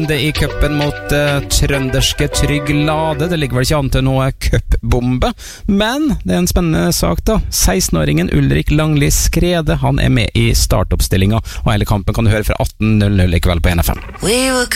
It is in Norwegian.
Det I cupen mot trønderske Trygg Lade. Det ligger vel ikke an til noe cupbombe, men det en spennende sak da. 16-åringen Ulrik Langli Skrede, han med I startoppstillinga, og hele kampen kan du høre fra 18:00 I kveld på NFM.